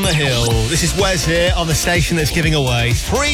the hill. This is Wes here on the station that's giving away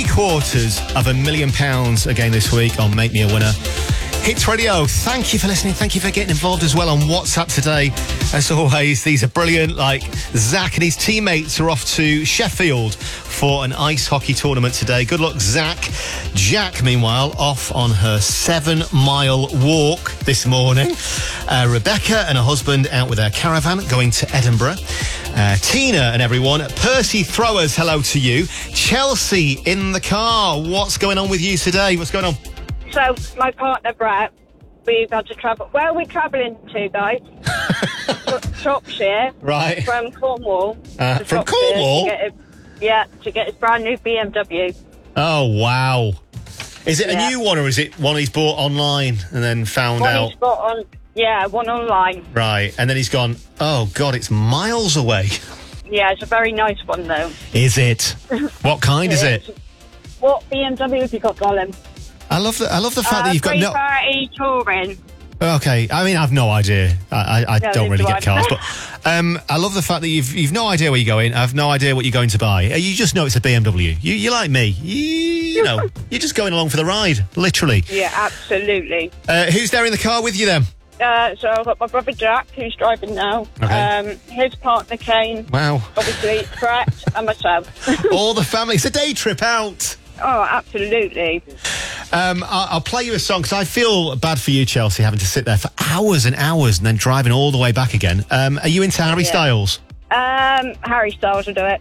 £750,000 again this week on Make Me a Winner. Hits Radio, thank you for listening. Thank you for getting involved as well on WhatsApp today. As always, these are brilliant. Like Zach and his teammates are off to Sheffield for an ice hockey tournament today. Good luck, Zach. Jack, meanwhile, off on her 7-mile walk this morning. Rebecca and her husband out with their caravan going to Edinburgh. Tina and everyone. Percy Throwers, hello to you. Chelsea in the car. What's going on with you today? What's going on? So, my partner, Brett, we've had to travel. Where are we travelling to, guys? Shropshire. Right. From Cornwall. From Cornwall? To get his brand new BMW. Oh, wow. Is it a new one, or is it one he's bought online and then found out? He's bought one online. Right, and then he's gone, oh, God, it's miles away. Yeah, it's a very nice one, though. Is it? What kind is it? What BMW have you got, Colin? I love the fact that you've got no... 330 Touring. Okay, I mean, I've no idea. I don't really get cars, but I love the fact that you've no idea where you're going. I have no idea what you're going to buy. You just know it's a BMW. You're like me. You know, you're just going along for the ride, literally. Yeah, absolutely. Who's there in the car with you then? So I've got my brother Jack, who's driving now. Okay. His partner Kane. Wow. Obviously, Brett and myself. All the family. It's a day trip out. Oh, absolutely. I'll play you a song because I feel bad for you, Chelsea, having to sit there for hours and hours and then driving all the way back again. Are you into Harry Styles? Harry Styles will do it.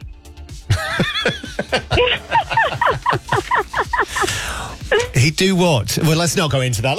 He'd do what? Well, let's not go into that.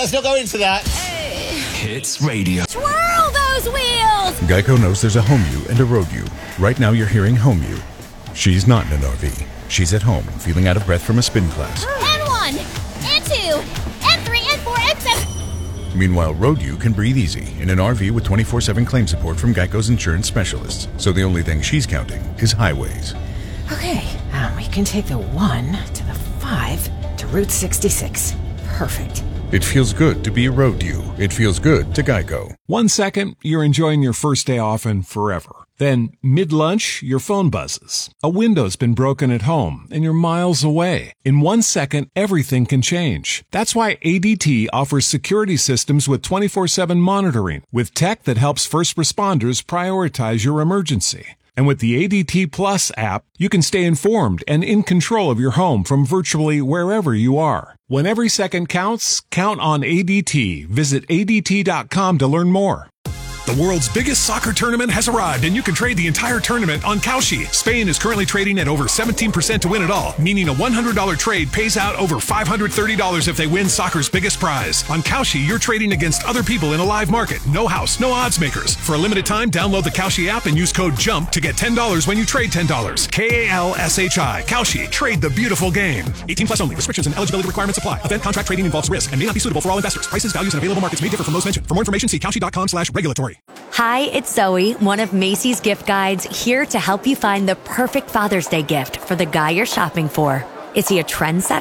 Hits Radio. Twirl those wheels! Geico knows there's a home you and a road you. Right now you're hearing home you. She's not in an RV. She's at home, feeling out of breath from a spin class. And 1, and 2, and 3, and 4, and 7. Meanwhile, Road U can breathe easy in an RV with 24/7 claim support from Geico's insurance specialists. So the only thing she's counting is highways. Okay, we can take the 1 to the 5 to Route 66. Perfect. It feels good to be a Road U. It feels good to Geico. 1 second, you're enjoying your first day off and forever. Then, mid-lunch, your phone buzzes. A window's been broken at home, and you're miles away. In 1 second, everything can change. That's why ADT offers security systems with 24/7 monitoring, with tech that helps first responders prioritize your emergency. And with the ADT Plus app, you can stay informed and in control of your home from virtually wherever you are. When every second counts, count on ADT. Visit ADT.com to learn more. The world's biggest soccer tournament has arrived, and you can trade the entire tournament on Kalshi. Spain is currently trading at over 17% to win it all, meaning a $100 trade pays out over $530 if they win soccer's biggest prize. On Kalshi, you're trading against other people in a live market. No house, no odds makers. For a limited time, download the Kalshi app and use code JUMP to get $10 when you trade $10. KALSHI. Kalshi. Trade the beautiful game. 18 plus only. Restrictions and eligibility requirements apply. Event contract trading involves risk and may not be suitable for all investors. Prices, values, and available markets may differ from those mentioned. For more information, see kalshi.com/regulatory. Hi, it's Zoe, one of Macy's gift guides, here to help you find the perfect Father's Day gift for the guy you're shopping for. Is he a trendsetter